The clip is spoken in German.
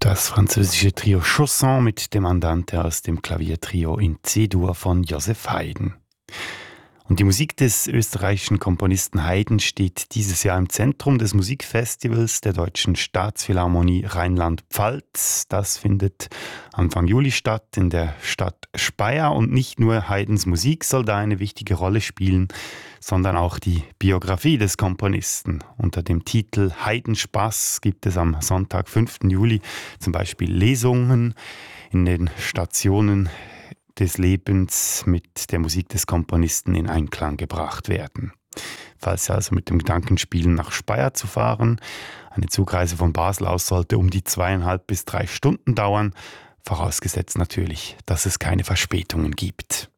Das französische Trio Chausson mit dem Andante aus dem Klaviertrio in C-Dur von Joseph Haydn. Und die Musik des österreichischen Komponisten Haydn steht dieses Jahr im Zentrum des Musikfestivals der Deutschen Staatsphilharmonie Rheinland-Pfalz. Das findet Anfang Juli statt in der Stadt Speyer. Und nicht nur Haydns Musik soll da eine wichtige Rolle spielen, sondern auch die Biografie des Komponisten. Unter dem Titel Haydn-Spaß gibt es am Sonntag, 5. Juli, zum Beispiel Lesungen in den Stationen des Lebens mit der Musik des Komponisten in Einklang gebracht werden. Falls Sie also mit dem Gedanken spielen, nach Speyer zu fahren, eine Zugreise von Basel aus sollte um die 2,5 bis 3 Stunden dauern, vorausgesetzt natürlich, dass es keine Verspätungen gibt.